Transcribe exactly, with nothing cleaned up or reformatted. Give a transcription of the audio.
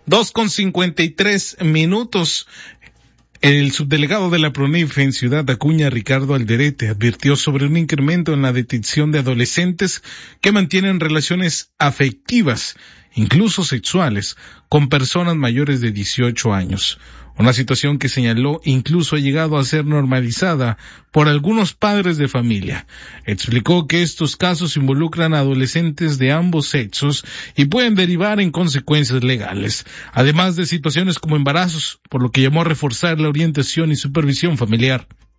Dos con cincuenta y tres minutos. El subdelegado de la PRONIF en Ciudad Acuña, Ricardo Alderete, advirtió sobre un incremento en la detección de adolescentes que mantienen relaciones afectivas, incluso sexuales, con personas mayores de dieciocho años. Una situación que señaló incluso ha llegado a ser normalizada por algunos padres de familia. Explicó que estos casos involucran a adolescentes de ambos sexos y pueden derivar en consecuencias legales, además de situaciones como embarazos, por lo que llamó a reforzar la orientación y supervisión familiar.